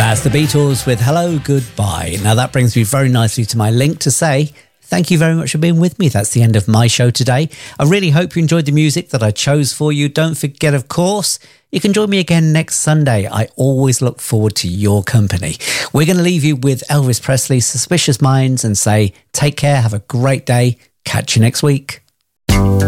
That's the Beatles with Hello, Goodbye. Now that brings me very nicely to my link to say thank you very much for being with me. That's the end of my show today. I really hope you enjoyed the music that I chose for you. Don't forget, of course, you can join me again next Sunday. I always look forward to your company. We're going to leave you with Elvis Presley's Suspicious Minds and say take care, have a great day. Catch you next week.